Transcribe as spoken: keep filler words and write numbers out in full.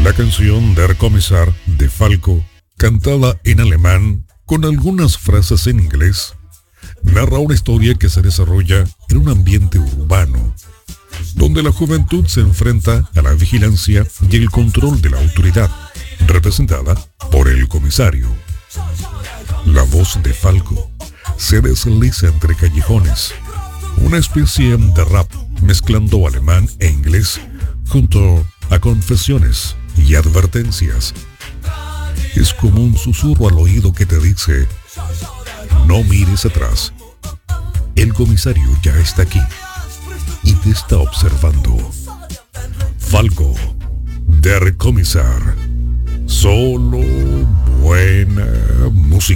La canción Der Kommissar de Falco, cantada en alemán con algunas frases en inglés, narra una historia que se desarrolla en un ambiente urbano, donde la juventud se enfrenta a la vigilancia y el control de la autoridad, representada por el comisario. La voz de Falco se desliza entre callejones, una especie de rap mezclando alemán e inglés junto a confesiones y advertencias. Es como un susurro al oído que te dice: no mires atrás, el comisario ya está aquí y te está observando. Falco, Der Kommissar, solo buena música.